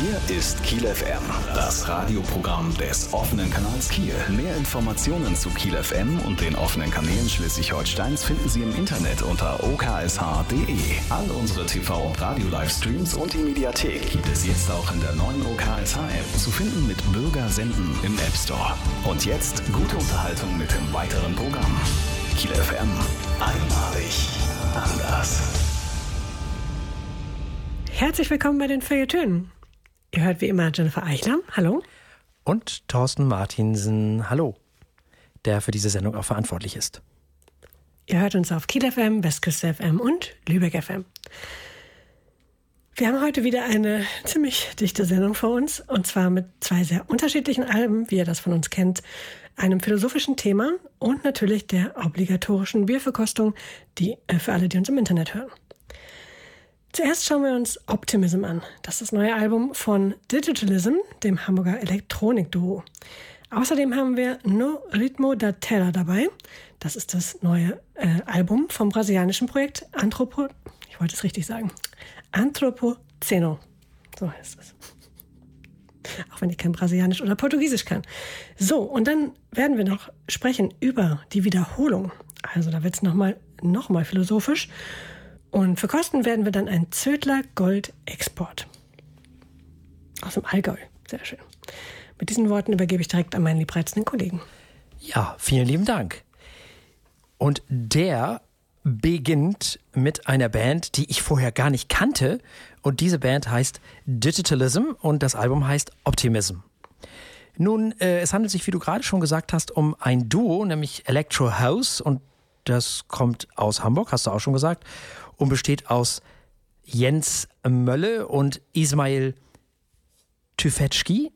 Hier ist Kiel FM, das Radioprogramm des offenen Kanals Kiel. Mehr Informationen zu Kiel FM und den offenen Kanälen Schleswig-Holsteins finden Sie im Internet unter oksh.de. All unsere TV- und Radio-Livestreams und die Mediathek gibt es jetzt auch in der neuen OKSH-App zu finden mit Bürger senden im App Store. Und jetzt gute Unterhaltung mit dem weiteren Programm. Kiel FM, einmalig anders. Herzlich willkommen bei den Feuilletönen. Ihr hört wie immer Jennifer Eichler, hallo. Und Thorsten Martinsen, hallo, der für diese Sendung auch verantwortlich ist. Ihr hört uns auf Kiel FM, Westküste FM und Lübeck FM. Wir haben heute wieder eine ziemlich dichte Sendung vor uns, und zwar mit zwei sehr unterschiedlichen Alben, wie ihr das von uns kennt, einem philosophischen Thema und natürlich der obligatorischen Bierverkostung, die für alle, die uns im Internet hören. Zuerst schauen wir uns Optimism an. Das ist das neue Album von Digitalism, dem Hamburger Elektronikduo. Außerdem haben wir No Ritmo da Terra dabei. Das ist das neue Album vom brasilianischen Projekt Antropoceno. So heißt es. Auch wenn ich kein Brasilianisch oder Portugiesisch kann. So, und dann werden wir noch sprechen über die Wiederholung. Also da wird es noch mal philosophisch. Und verkosten werden wir dann ein Zödler Gold Export. Aus dem Allgäu. Sehr schön. Mit diesen Worten übergebe ich direkt an meinen liebreizenden Kollegen. Ja, vielen lieben Dank. Und der beginnt mit einer Band, die ich vorher gar nicht kannte. Und diese Band heißt Digitalism und das Album heißt Optimism. Nun, es handelt sich, wie du gerade schon gesagt hast, um ein Duo, nämlich Electro House. Und das kommt aus Hamburg, hast du auch schon gesagt. Und besteht aus Jens Mölle und Ismail Tüfekci.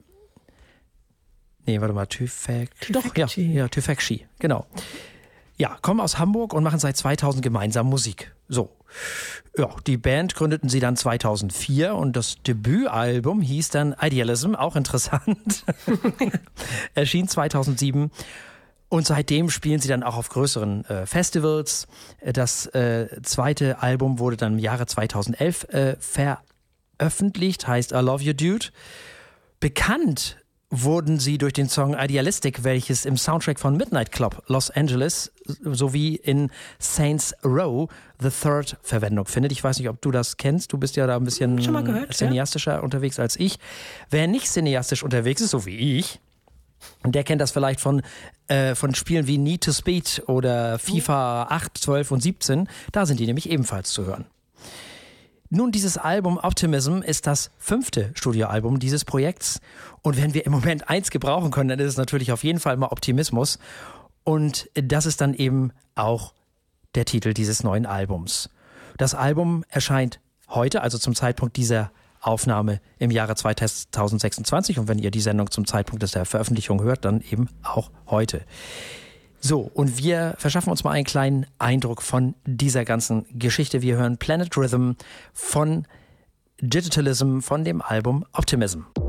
Tüfekci, genau. Ja, kommen aus Hamburg und machen seit 2000 gemeinsam Musik. So. Ja, die Band gründeten sie dann 2004 und das Debütalbum hieß dann Idealism, auch interessant. Erschien 2007. Und seitdem spielen sie dann auch auf größeren Festivals. Das zweite Album wurde dann im Jahre 2011 veröffentlicht, heißt I Love You Dude. Bekannt wurden sie durch den Song Idealistic, welches im Soundtrack von Midnight Club Los Angeles sowie in Saints Row the Third Verwendung findet. Ich weiß nicht, ob du das kennst. Du bist ja da ein bisschen schon mal gehört, cineastischer unterwegs als ich. Wer nicht cineastisch unterwegs ist, so wie ich, der kennt das vielleicht von Spielen wie Need to Speed oder FIFA 8, 12 und 17. Da sind die nämlich ebenfalls zu hören. Nun, dieses Album Optimism ist das 5. Studioalbum dieses Projekts. Und wenn wir im Moment eins gebrauchen können, dann ist es natürlich auf jeden Fall mal Optimismus. Und das ist dann eben auch der Titel dieses neuen Albums. Das Album erscheint heute, also zum Zeitpunkt dieser Aufnahme im Jahre 2026. Und wenn ihr die Sendung zum Zeitpunkt der Veröffentlichung hört, dann eben auch heute. So, und wir verschaffen uns mal einen kleinen Eindruck von dieser ganzen Geschichte. Wir hören Planet Rhythm von Digitalism von dem Album Optimism.